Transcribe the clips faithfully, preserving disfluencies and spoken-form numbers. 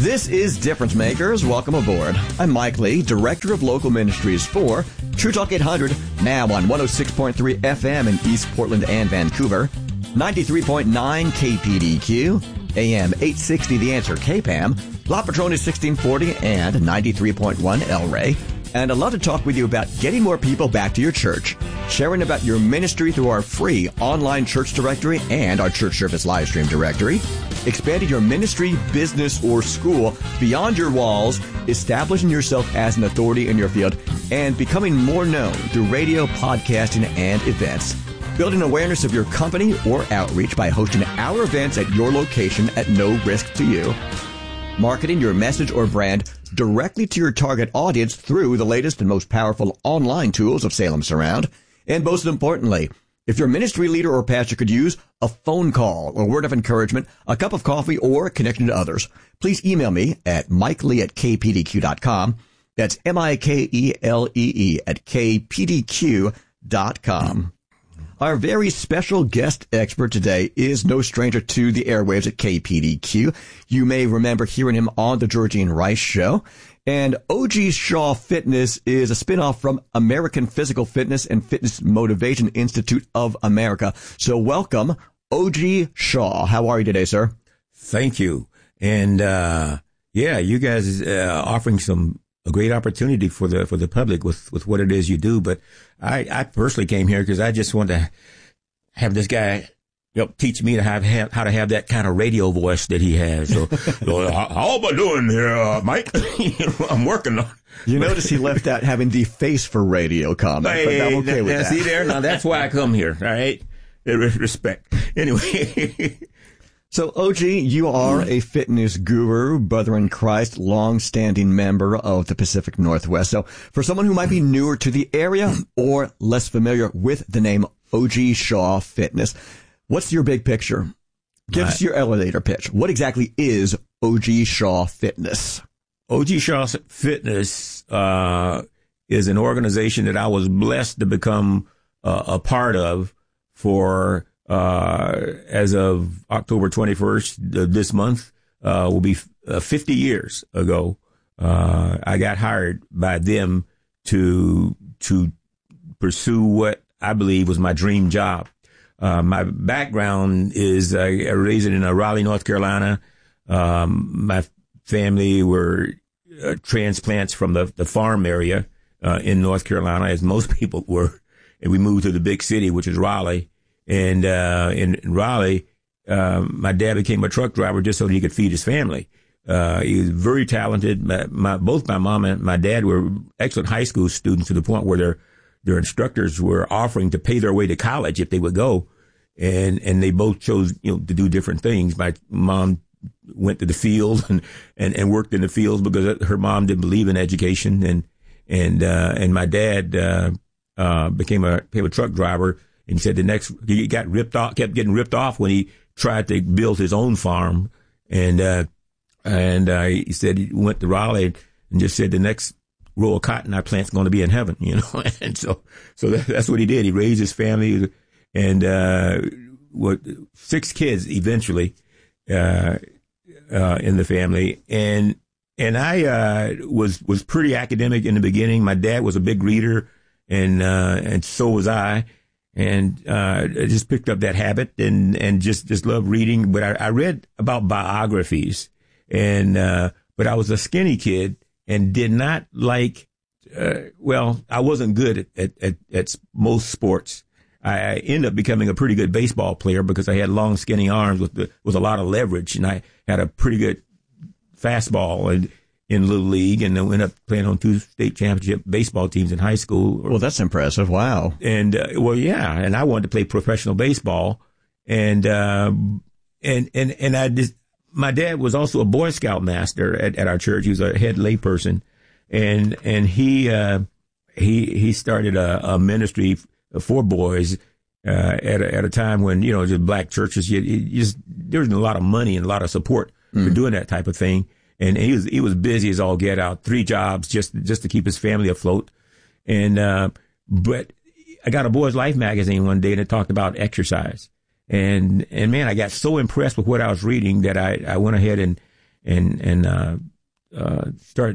This is Difference Makers. Welcome aboard. I'm Mike Lee, Director of Local Ministries for True Talk eight hundred, now on one oh six point three F M in East Portland and Vancouver, ninety-three point nine K P D Q, A M eight sixty The Answer K P A M, La Patrona sixteen forty, and ninety-three point one El Rey. And I'd love to talk with you about getting more people back to your church, sharing about your ministry through our free online church directory and our church service live stream directory, expanding your ministry, business, or school beyond your walls, establishing yourself as an authority in your field, and becoming more known through radio, podcasting, and events. Building awareness of your company or outreach by hosting our events at your location at no risk to you. Marketing your message or brand directly to your target audience through the latest and most powerful online tools of Salem Surround. And most importantly, if your ministry leader or pastor could use a phone call, a word of encouragement, a cup of coffee, or a connection to others, please email me at mikelee at k p d q dot com. That's M I K E L E E at k p d q dot com. Our very special guest expert today is no stranger to the airwaves at K P D Q. You may remember hearing him on the Georgine Rice Show. And O G Shaw Fitness is a spinoff from American Physical Fitness and Fitness Motivation Institute of America. So welcome, O G Shaw. How are you today, sir? Thank you. And, uh, yeah, you guys uh, offering some a great opportunity for the for the public with, with what it is you do. But I, I personally came here because I just want to have this guy you know, teach me to have, have how to have that kind of radio voice that he has. So, so how, how am I doing here, uh, Mike? I'm working on. You notice he left out having the face for radio comment, hey, but I'm okay that, with that. See there? Now that's why I come here. All right, respect. Anyway. So, O G, you are a fitness guru, brother in Christ, long-standing member of the Pacific Northwest. So, for someone who might be newer to the area or less familiar with the name O G Shaw Fitness, what's your big picture? Give us your elevator pitch. What exactly is O G Shaw Fitness? O G Shaw Fitness uh, is an organization that I was blessed to become uh, a part of for Uh, as of October twenty-first, uh, this month, uh, will be uh, fifty years ago. Uh, I got hired by them to, to pursue what I believe was my dream job. Uh, my background is, uh, I raised in uh, Raleigh, North Carolina. Um, my family were uh, transplants from the, the farm area, uh, in North Carolina, as most people were. And we moved to the big city, which is Raleigh. And, uh, in, in Raleigh, uh, my dad became a truck driver just so that he could feed his family. Uh, he was very talented. My, my, both my mom and my dad were excellent high school students to the point where their, their instructors were offering to pay their way to college if they would go. And, and they both chose, you know, to do different things. My mom went to the field and, and, and worked in the fields because her mom didn't believe in education. And, and, uh, and my dad, uh, uh, became a, became a truck driver. And he said the next, he got ripped off, kept getting ripped off when he tried to build his own farm. And, uh, and, uh, he said he went to Raleigh and just said the next row of cotton I plant's going to be in heaven, you know. And so, so that, that's what he did. He raised his family and, uh, what, six kids eventually, uh, uh, in the family. And, and I, uh, was, was pretty academic in the beginning. My dad was a big reader and, uh, and so was I. And, uh, I just picked up that habit and, and just, just love reading. But I, I read about biographies and, uh, but I was a skinny kid and did not like, uh, well, I wasn't good at, at, at most sports. I ended up becoming a pretty good baseball player because I had long, skinny arms with the, with a lot of leverage, and I had a pretty good fastball and, in Little League, and then ended up playing on two state championship baseball teams in high school. Well, that's impressive. Wow. And, uh, well, yeah. And I wanted to play professional baseball. And, uh, and, and, and I just, my dad was also a Boy Scout master at, at our church. He was a head layperson. And, and he, uh, he, he started a, a ministry for boys, uh, at a, at a time when, you know, just black churches, you, you just, there wasn't a lot of money and a lot of support mm. for doing that type of thing. And he was, he was busy as all get out, three jobs just, just to keep his family afloat. And, uh, but I got a Boys Life magazine one day and it talked about exercise. And, and man, I got so impressed with what I was reading that I, I went ahead and, and, and, uh, uh, start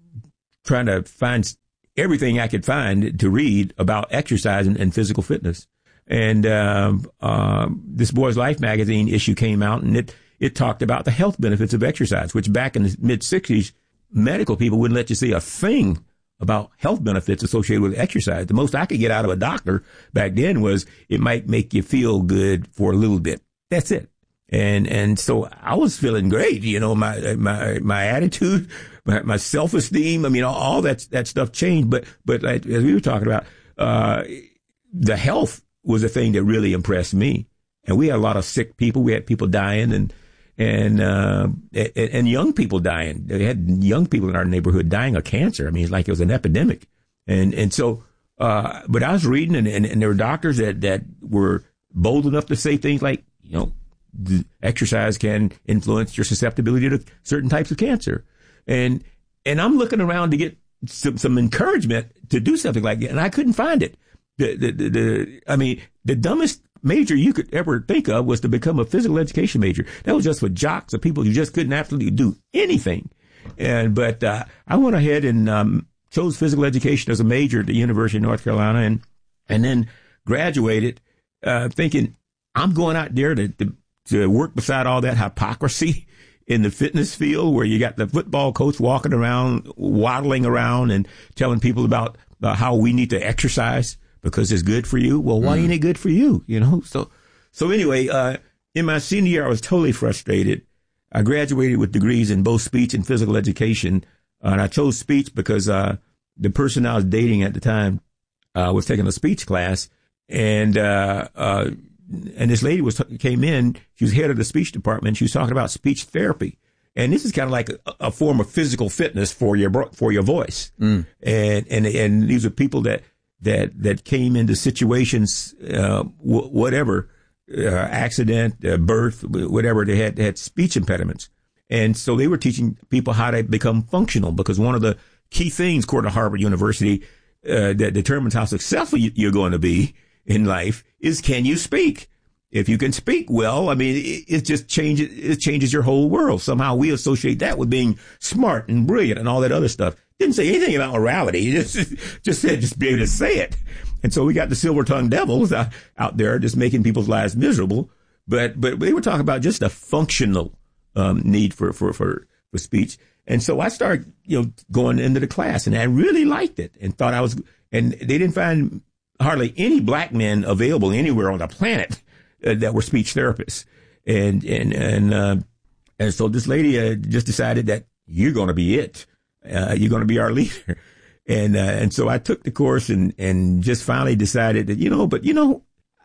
trying to find everything I could find to read about exercise and, and physical fitness. And, um, uh, this Boy's Life magazine issue came out, and it, it talked about the health benefits of exercise, which back in the mid sixties, medical people wouldn't let you say a thing about health benefits associated with exercise. The most I could get out of a doctor back then was it might make you feel good for a little bit. That's it. And, and so I was feeling great. You know, my, my, my attitude, my, my self-esteem. I mean, all, all that, that stuff changed. But, but like, as we were talking about, uh, the health was the thing that really impressed me. And we had a lot of sick people. We had people dying and, and, uh, and, and young people dying. They had young people in our neighborhood dying of cancer. I mean, it's like it was an epidemic. And, and so, uh, but I was reading and, and, and there were doctors that, that were bold enough to say things like, you know, the exercise can influence your susceptibility to certain types of cancer. And, and I'm looking around to get some, some encouragement to do something like that. And I couldn't find it. The, the, the, the, I mean, the dumbest major you could ever think of was to become a physical education major. That was just for jocks or people who just couldn't absolutely do anything. And, but, uh, I went ahead and, um, chose physical education as a major at the University of North Carolina and, and then graduated, uh, thinking I'm going out there to, to, to work beside all that hypocrisy in the fitness field where you got the football coach walking around, waddling around and telling people about uh, how we need to exercise because it's good for you. Well, why mm. ain't it good for you? You know? So, so anyway, uh, in my senior year, I was totally frustrated. I graduated with degrees in both speech and physical education. Uh, and I chose speech because, uh, the person I was dating at the time, uh, was taking a speech class and, uh, uh, and this lady was came in. She was head of the speech department. She was talking about speech therapy, and this is kind of like a, a form of physical fitness for your for your voice. Mm. And and and these are people that that that came into situations, uh, w- whatever, uh, accident, uh, birth, whatever. They had they had speech impediments, and so they were teaching people how to become functional. Because one of the key things, according to Harvard University, uh, that determines how successful you, you're going to be in life is, can you speak? If you can speak well, I mean, it, it just changes, it changes your whole world. Somehow we associate that with being smart and brilliant and all that other stuff. Didn't say anything about morality. Just, just said, just be able to say it. And so we got the silver-tongued devils out, out there just making people's lives miserable. But, but they were talking about just a functional, um, need for, for, for, for speech. And so I started, you know, going into the class and I really liked it and thought I was, and they didn't find hardly any black men available anywhere on the planet uh, that were speech therapists. And, and, and, uh, and so this lady uh, just decided that you're going to be it. Uh, you're going to be our leader. And, uh, and so I took the course and, and just finally decided that, you know, but, you know,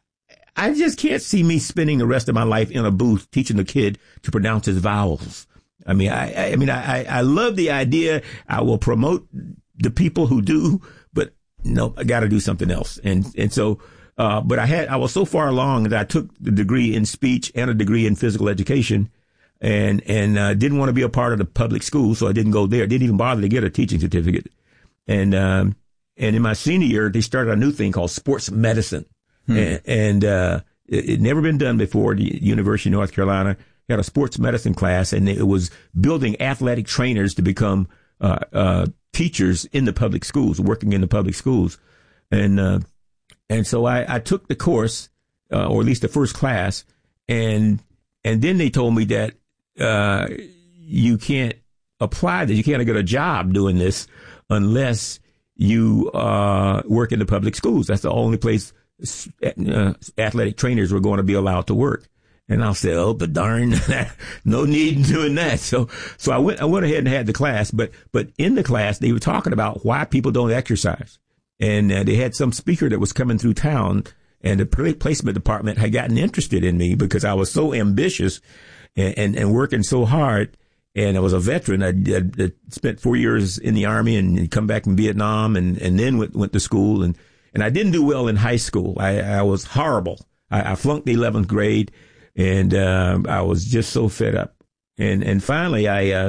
I just can't see me spending the rest of my life in a booth teaching a kid to pronounce his vowels. I mean, I, I mean, I, I love the idea. I will promote the people who do, but no, I got to do something else. And, and so, uh, but I had, I was so far along that I took the degree in speech and a degree in physical education and, and, uh, didn't want to be a part of the public school. So I didn't go there. Didn't even bother to get a teaching certificate. And, um, and in my senior year, they started a new thing called sports medicine. Hmm. And, and, uh, it, it never been done before at the University of North Carolina. Had a sports medicine class, and it was building athletic trainers to become uh, uh, teachers in the public schools, working in the public schools. And uh, and so I, I took the course, uh, or at least the first class, and and then they told me that uh, you can't apply this, you can't get a job doing this unless you uh, work in the public schools. That's the only place uh, athletic trainers were going to be allowed to work. And I'll say, oh, but darn, no need in doing that. So, so I went, I went ahead and had the class, but, but in the class, they were talking about why people don't exercise. And uh, they had some speaker that was coming through town, and the placement department had gotten interested in me because I was so ambitious and, and, and working so hard. And I was a veteran. I, I, I spent four years in the Army and come back from Vietnam and, and then went, went to school. And, and I didn't do well in high school. I, I was horrible. I, I flunked the eleventh grade. And, uh, I was just so fed up. And, and finally I, uh,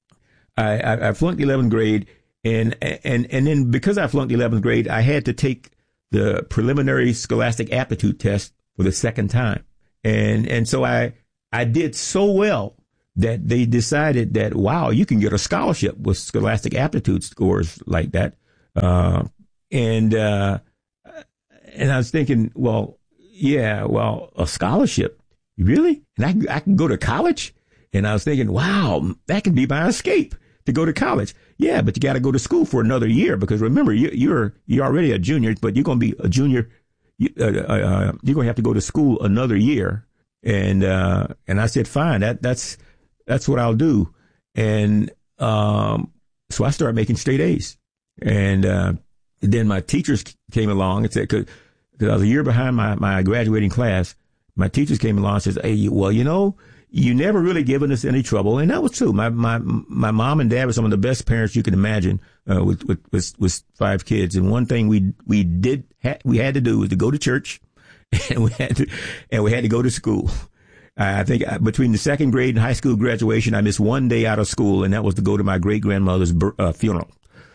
I, I flunked the eleventh grade. And, and, and then because I flunked the eleventh grade, I had to take the preliminary scholastic aptitude test for the second time. And, and so I, I did so well that they decided that, wow, you can get a scholarship with scholastic aptitude scores like that. Uh, and, uh, and I was thinking, well, yeah, well, a scholarship, really? And I, I can go to college? And I was thinking, wow, that can be my escape to go to college. Yeah, but you got to go to school for another year because remember, you, you're, you're already a junior, but you're going to be a junior. Uh, uh, you're going to have to go to school another year. And, uh, and I said, fine, that, that's, that's what I'll do. And, um, so I started making straight A's. And, uh, then my teachers came along and said, cause, cause I was a year behind my, my graduating class. My teachers came along and says, hey, well, you know, you never really given us any trouble. And that was true. My, my, my mom and dad were some of the best parents you can imagine, uh, with, with, with, with five kids. And one thing we, we did, ha- we had to do was to go to church and we had to, and we had to go to school. I think between the second grade and high school graduation, I missed one day out of school, and that was to go to my great grandmother's uh, funeral.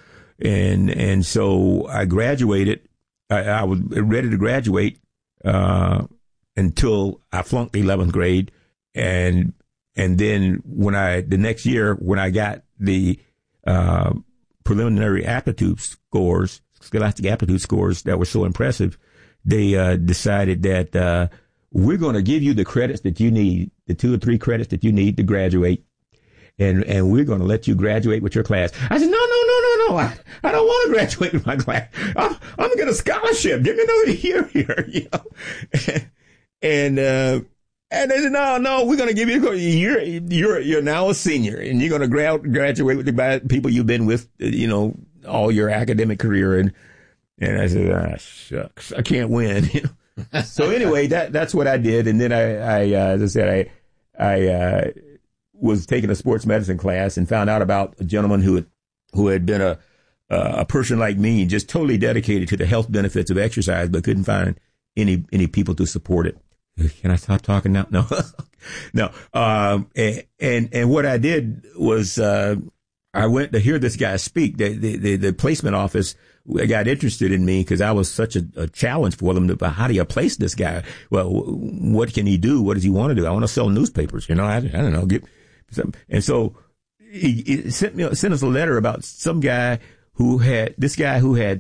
And, and so I graduated. I, I was ready to graduate, uh, until I flunked the eleventh grade. And, and then when I, the next year, when I got the, uh, preliminary aptitude scores, scholastic aptitude scores that were so impressive, they, uh, decided that, uh, we're going to give you the credits that you need, the two or three credits that you need to graduate. And, and we're going to let you graduate with your class. I said, no, no, no, no, no. I, I don't want to graduate with my class. I'm, I'm going to get a scholarship. Give me another year here, you know. And, uh, and they said, no, no, we're going to give you, you're, you're, you're now a senior and you're going to gra- graduate with the people you've been with, you know, all your academic career. And, and I said, ah, shucks, I can't win. You know? So anyway, that, that's what I did. And then I, I, uh, as I said, I, I, uh, was taking a sports medicine class and found out about a gentleman who had, who had been a, uh, a person like me, just totally dedicated to the health benefits of exercise, but couldn't find any, any people to support it. Can I stop talking now? No, no. Um, and, and, and what I did was, uh, I went to hear this guy speak. The, the, the, the placement office got interested in me because I was such a, a challenge for them. To, how do you place this guy? Well, what can he do? What does he want to do? I want to sell newspapers. You know, I, I don't know. Get some. And so he, he sent me, sent us a letter about some guy who had, this guy who had,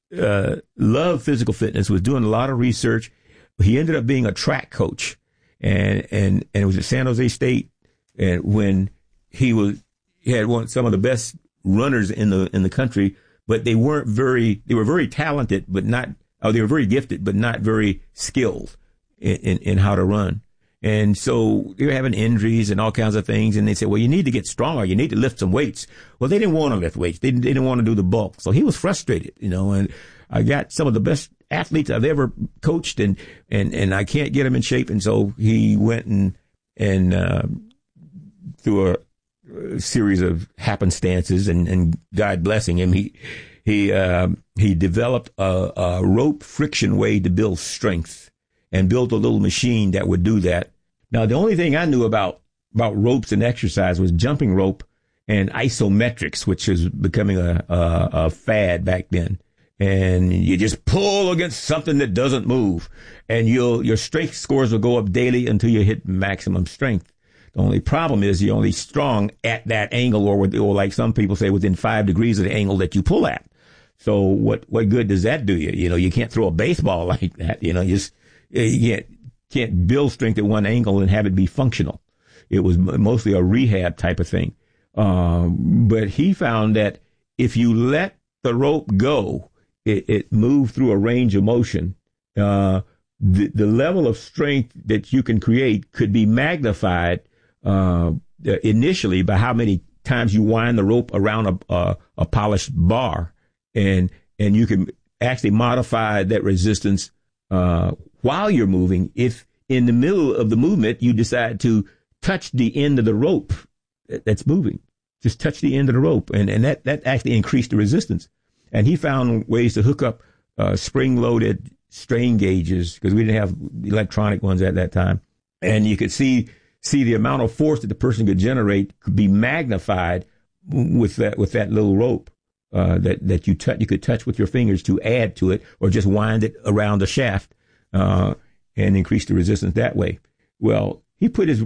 uh, loved physical fitness, was doing a lot of research. He ended up being a track coach, and, and, and it was at San Jose State. And when he was, he had one, some of the best runners in the, in the country, but they weren't very, they were very talented, but not, oh, they were very gifted, but not very skilled in, in, in how to run. And so they were having injuries and all kinds of things. And they said, well, you need to get stronger. You need to lift some weights. Well, they didn't want to lift weights. They, they didn't want to do the bulk. So he was frustrated, you know, and I got some of the best athletes I've ever coached, and, and, and I can't get him in shape. And so he went and, and, uh, through a, a series of happenstances and, and God blessing him, he, he, uh, he developed a, a rope friction way to build strength and built a little machine that would do that. Now, the only thing I knew about, about ropes and exercise was jumping rope and isometrics, which is becoming a, a, a fad back then. And you just pull against something that doesn't move, and you'll, your strength scores will go up daily until you hit maximum strength. The only problem is you're only strong at that angle, or, with, or like some people say, within five degrees of the angle that you pull at. So what, what good does that do you? You know, you can't throw a baseball like that. You know, you just, you can't, can't build strength at one angle and have it be functional. It was mostly a rehab type of thing. Um, but he found that if you let the rope go, It, it moved through a range of motion. Uh, the, the level of strength that you can create could be magnified uh, initially by how many times you wind the rope around a, a, a polished bar, and and you can actually modify that resistance uh, while you're moving. If in the middle of the movement you decide to touch the end of the rope that's moving, just touch the end of the rope, and and that that actually increased the resistance. And he found ways to hook up uh, spring-loaded strain gauges, because we didn't have electronic ones at that time. And you could see see the amount of force that the person could generate could be magnified with that with that little rope uh, that that you touch. You could touch with your fingers to add to it, or just wind it around the shaft uh, and increase the resistance that way. Well, he put his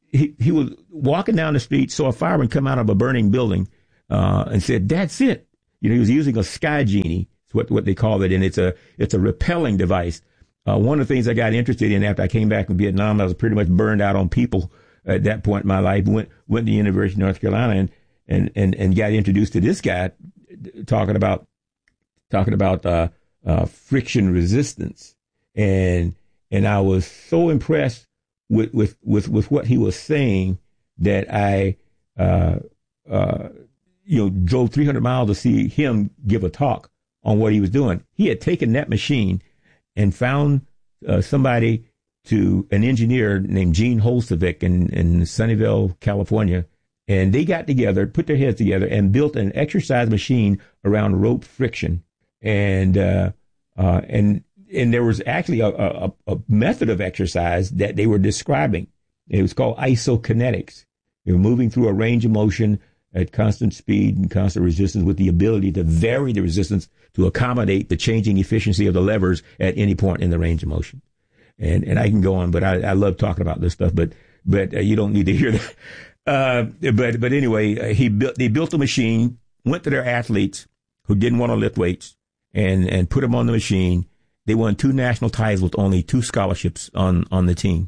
he, he was walking down the street, saw a fireman come out of a burning building, uh, and said, "That's it." You know, he was using a Sky Genie, what what they call it, and it's a it's a repelling device. Uh, one of the things I got interested in after I came back from Vietnam, I was pretty much burned out on people at that point in my life. Went went to the University of North Carolina and and and, and got introduced to this guy talking about talking about uh, uh, friction resistance, and and I was so impressed with with with, with what he was saying that I uh, uh, you know drove three hundred miles to see him give a talk on what he was doing. He had taken that machine and found uh, somebody to an engineer named Gene Holstevic in, in Sunnyvale, California. And they got together, put their heads together and built an exercise machine around rope friction. And, uh, uh, and, and there was actually a, a, a method of exercise that they were describing. It was called isokinetics. They were moving through a range of motion at constant speed and constant resistance with the ability to vary the resistance to accommodate the changing efficiency of the levers at any point in the range of motion. And and I can go on, but I, I love talking about this stuff, but but uh, you don't need to hear that. Uh, but but anyway, uh, he built they built a machine, went to their athletes who didn't want to lift weights, and and put them on the machine. They won two national titles with only two scholarships on on the team,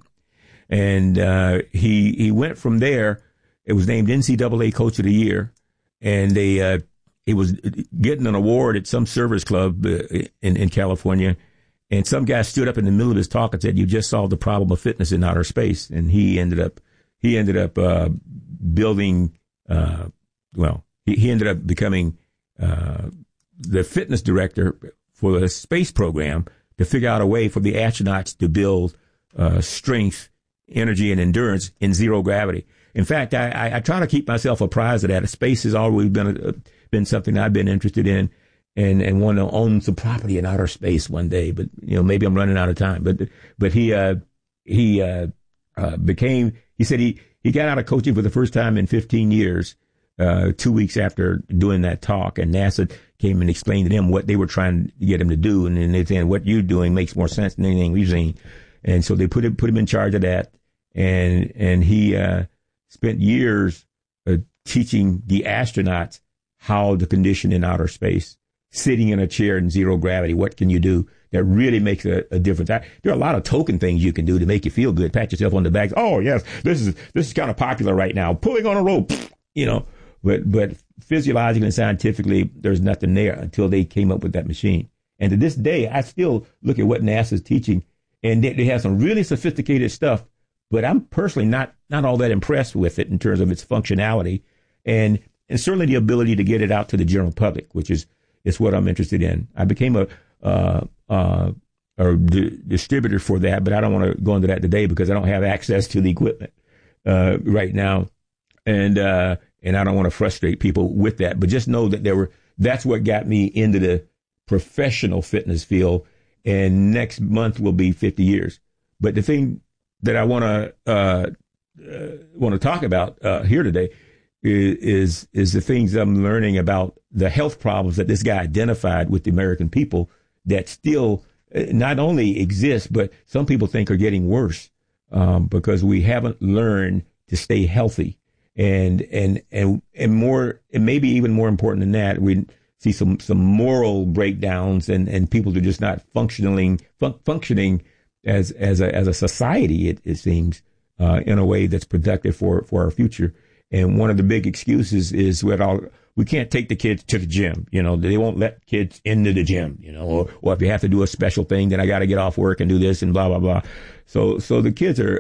and uh, he he went from there. It was named N C double A Coach of the Year, and they uh, he was getting an award at some service club uh, in in California, and some guy stood up in the middle of his talk and said, "You just solved the problem of fitness in outer space." And he ended up he ended up uh, building. Uh, well, he, he ended up becoming uh, the fitness director for the space program to figure out a way for the astronauts to build uh, strength, energy, and endurance in zero gravity. In fact, I, I, I try to keep myself apprised of that. Space has always been a, been something I've been interested in, and, and want to own some property in outer space one day. But you know, maybe I'm running out of time. But but he uh, he uh, uh, became. He said he he got out of coaching for the first time in fifteen years. Uh, two weeks after doing that talk, and NASA came and explained to him what they were trying to get him to do, and then they said, "What you're doing makes more sense than anything we've seen." And so they put him put him in charge of that, and and he. Uh, spent years uh, teaching the astronauts how to condition in outer space, sitting in a chair in zero gravity. What can you do that really makes a, a difference? I, there are a lot of token things you can do to make you feel good. Pat yourself on the back. Oh, yes, this is this is kind of popular right now. Pulling on a rope, you know. But but physiologically and scientifically, there's nothing there until they came up with that machine. And to this day, I still look at what NASA's teaching, and they, they have some really sophisticated stuff. But I'm personally not not all that impressed with it in terms of its functionality, and and certainly the ability to get it out to the general public, which is is what I'm interested in. I became a uh, uh, a di- distributor for that, but I don't want to go into that today because I don't have access to the equipment uh, right now, and uh, and I don't want to frustrate people with that. But just know that there were that's what got me into the professional fitness field, and next month will be fifty years. But the thing that I want to uh, uh, want to talk about uh, here today is, is is the things I'm learning about the health problems that this guy identified with the American people that still not only exist, but some people think are getting worse um, because we haven't learned to stay healthy, and and and and more, and maybe even more important than that, we see some some moral breakdowns, and and people are just not functioning fun- functioning. As as a as a society, it, it seems, uh, in a way that's productive for, for our future. And one of the big excuses is well, we can't take the kids to the gym. You know, they won't let kids into the gym. You know, or, or if you have to do a special thing, then I got to get off work and do this and blah blah blah. So so the kids are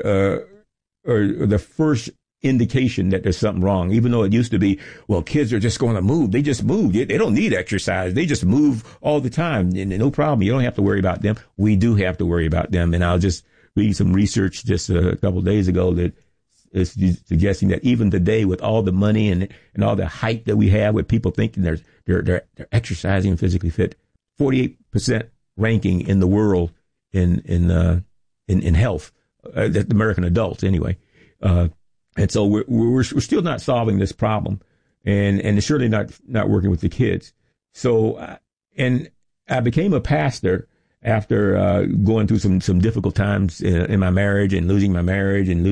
uh, are the first indication that there's something wrong. Even though it used to be, well, kids are just going to move. They just move. They, they don't need exercise. They just move all the time. And no problem. You don't have to worry about them. We do have to worry about them. And I'll just read some research just a couple of days ago that is suggesting that even today, with all the money and and all the hype that we have, with people thinking they're they're they're, they're exercising and physically fit, forty-eight percent ranking in the world in in uh, in, in health, uh, the American adults anyway. Uh, And so we're, we're we're still not solving this problem, and and it's surely not not working with the kids. So uh, and I became a pastor after uh, going through some some difficult times in, in my marriage and losing my marriage and losing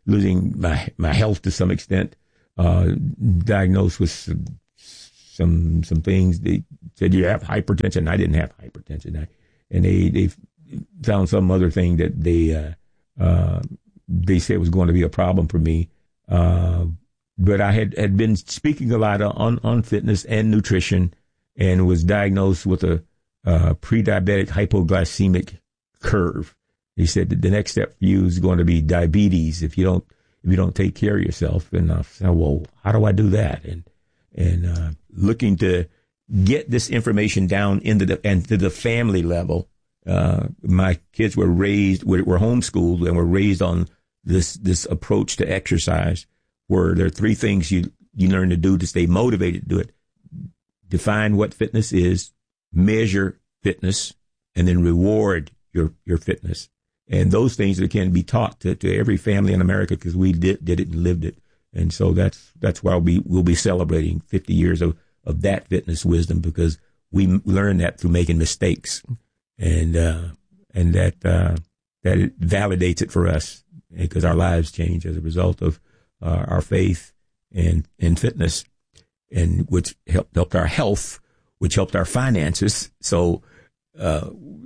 losing my, my health to some extent, uh, diagnosed with some, some, some things. They said, you have hypertension. I didn't have hypertension. I, and they, they found some other thing that they, uh, uh, they said was going to be a problem for me. Uh, but I had, had been speaking a lot on, on fitness and nutrition, and was diagnosed with a, uh, pre-diabetic hypoglycemic curve. He said that the next step for you is going to be diabetes if you don't, if you don't take care of yourself. And I said, well, how do I do that? And, and, uh, looking to get this information down into the, and to the family level. Uh, my kids were raised, were, were homeschooled and were raised on this, this approach to exercise, where there are three things you, you learn to do to stay motivated to do it. Define what fitness is, measure fitness, and then reward your, your fitness. And those things that can be taught to, to every family in America, because we did, did it and lived it. And so that's, that's why we will be celebrating fifty years of, of that fitness wisdom, because we learned that through making mistakes. And, uh, and that, uh, that it validates it for us, because our lives change as a result of, uh, our faith and, and fitness, and which helped, helped our health, which helped our finances. So, uh,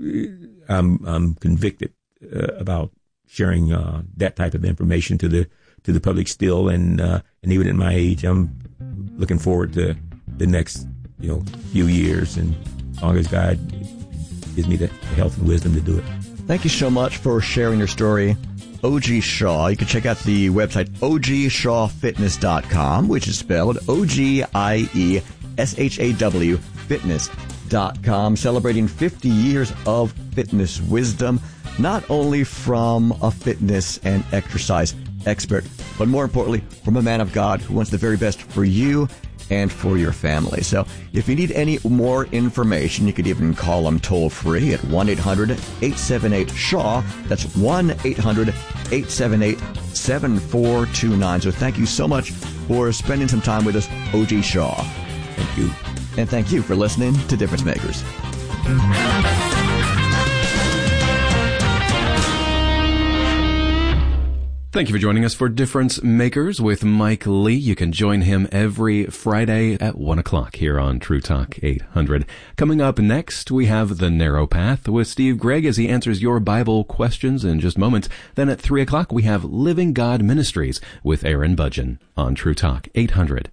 I'm, I'm convicted, uh, about sharing, uh, that type of information to the, to the public still. And, uh, and even at my age, I'm looking forward to the next, you know, few years, and as long as God gives me the health and wisdom to do it. Thank you so much for sharing your story, O G Shaw. You can check out the website o g shaw fitness dot com, which is spelled O G I E S H A W fitness dot com, celebrating fifty years of fitness wisdom, not only from a fitness and exercise expert, but more importantly, from a man of God who wants the very best for you and for your family. So if you need any more information, you could even call him toll free at one eight hundred eight seven eight S H A W. That's one eight hundred eight seven eight seven four two nine. So thank you so much for spending some time with us, O G Shaw. Thank you. And thank you for listening to Difference Makers. Thank you for joining us for Difference Makers with Mike Lee. You can join him every Friday at one o'clock here on True Talk eight hundred. Coming up next, we have The Narrow Path with Steve Gregg as he answers your Bible questions in just moments. Then at three o'clock, we have Living God Ministries with Aaron Budgen on True Talk eight hundred.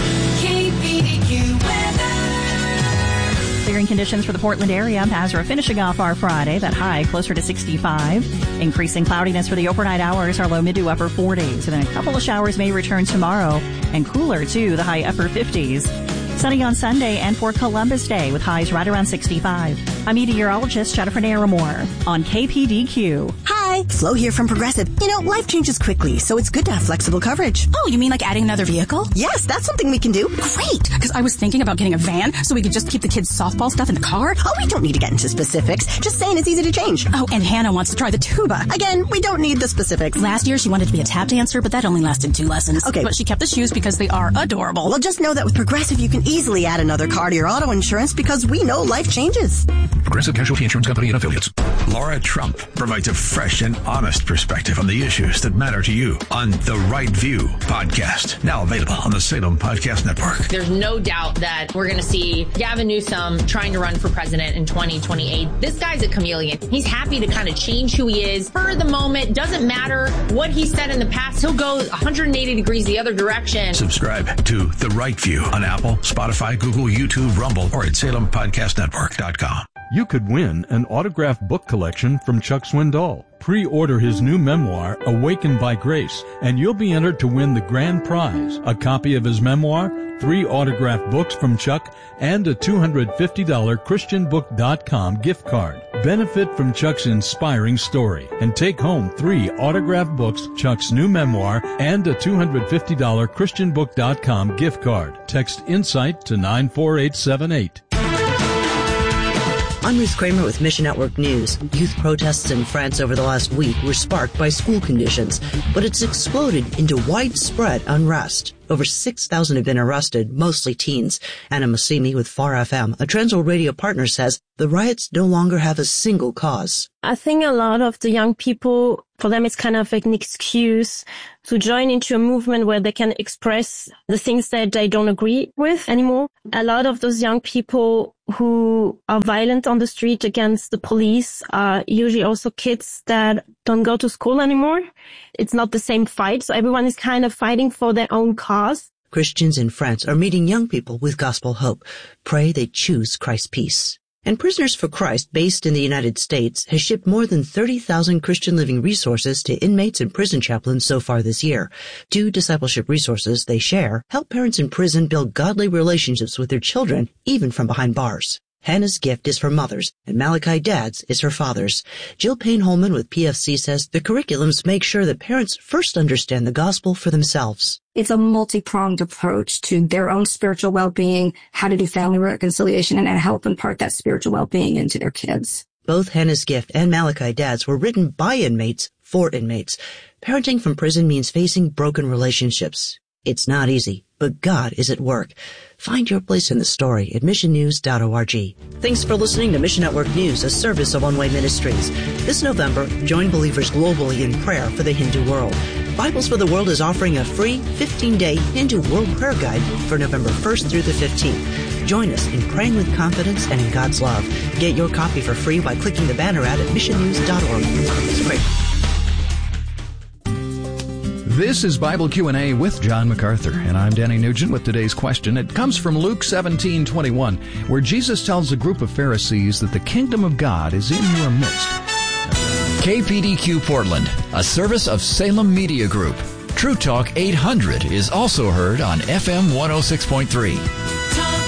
Clearing conditions for the Portland area as we're finishing off our Friday. That high closer to sixty-five. Increasing cloudiness for the overnight hours. Our low mid to upper forties. And then a couple of showers may return tomorrow. And cooler too, the high upper fifties. Sunny on Sunday and for Columbus Day with highs right around sixty-five. I'm meteorologist Jennifer Naramore on K P D Q. Hi, Flo here from Progressive. You know, life changes quickly, so it's good to have flexible coverage. Oh, you mean like adding another vehicle? Yes, that's something we can do. Great, because I was thinking about getting a van so we could just keep the kids' softball stuff in the car. Oh, we don't need to get into specifics. Just saying it's easy to change. Oh, and Hannah wants to try the tuba. Again, we don't need the specifics. Last year, she wanted to be a tap dancer, but that only lasted two lessons. Okay. But she kept the shoes because they are adorable. Well, just know that with Progressive, you can easily add another car to your auto insurance because we know life changes. Progressive Casualty Insurance Company and Affiliates. Laura Trump provides a fresh and honest perspective on the issues that matter to you on The Right View podcast. Now available on the Salem Podcast Network. There's no doubt that we're going to see Gavin Newsom trying to run for president in twenty twenty-eight. This guy's a chameleon. He's happy to kind of change who he is for the moment. Doesn't matter what he said in the past. He'll go one hundred eighty degrees the other direction. Subscribe to The Right View on Apple, Spotify, Google, YouTube, Rumble, or at salem podcast network dot com. You could win an autographed book collection from Chuck Swindoll. Pre-order his new memoir, Awakened by Grace, and you'll be entered to win the grand prize, a copy of his memoir, three autographed books from Chuck, and a two hundred fifty dollars christian book dot com gift card. Benefit from Chuck's inspiring story and take home three autographed books, Chuck's new memoir, and a two hundred fifty dollars christian book dot com gift card. Text INSIGHT to nine four eight seven eight. I'm Ruth Kramer with Mission Network News. Youth protests in France over the last week were sparked by school conditions, but it's exploded into widespread unrest. Over six thousand have been arrested, mostly teens. Anna Massimi with Far F M, a Transworld Radio partner, says the riots no longer have a single cause. I think a lot of the young people For them, it's kind of like an excuse to join into a movement where they can express the things that they don't agree with anymore. A lot of those young people who are violent on the street against the police are usually also kids that don't go to school anymore. It's not the same fight, so everyone is kind of fighting for their own cause. Christians in France are meeting young people with gospel hope. Pray they choose Christ's peace. And Prisoners for Christ, based in the United States, has shipped more than thirty thousand Christian living resources to inmates and prison chaplains so far this year. Two discipleship resources they share help parents in prison build godly relationships with their children, even from behind bars. Hannah's Gift is for mothers, and Malachi Dad's is for fathers. Jill Payne-Holman with P F C says the curriculums make sure that parents first understand the gospel for themselves. It's a multi-pronged approach to their own spiritual well-being, how to do family reconciliation, and help impart that spiritual well-being into their kids. Both Hannah's Gift and Malachi Dad's were written by inmates for inmates. Parenting from prison means facing broken relationships. It's not easy, but God is at work. Find your place in the story at mission news dot org. Thanks for listening to Mission Network News, a service of One Way Ministries. This November, join believers globally in prayer for the Hindu world. Bibles for the World is offering a free fifteen-day Hindu World Prayer Guide for November first through the fifteenth. Join us in praying with confidence and in God's love. Get your copy for free by clicking the banner ad at mission news dot org. Let's pray. This is Bible Q and A with John MacArthur, and I'm Danny Nugent with today's question. It comes from Luke seventeen twenty-one, where Jesus tells a group of Pharisees that the kingdom of God is in your midst. K P D Q Portland, a service of Salem Media Group. True Talk eight hundred is also heard on F M one oh six point three.